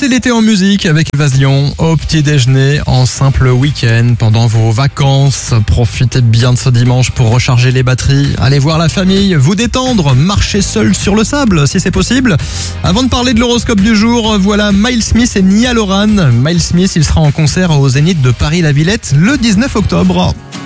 Passez l'été en musique avec Évasion au petit déjeuner en simple week-end pendant vos vacances. Profitez bien de ce dimanche pour recharger les batteries. Allez voir la famille, vous détendre, marcher seul sur le sable si c'est possible. Avant de parler de l'horoscope du jour, voilà Miles Smith et Nia Loran. Miles Smith, il sera en concert au Zénith de Paris-la-Villette le 19 octobre.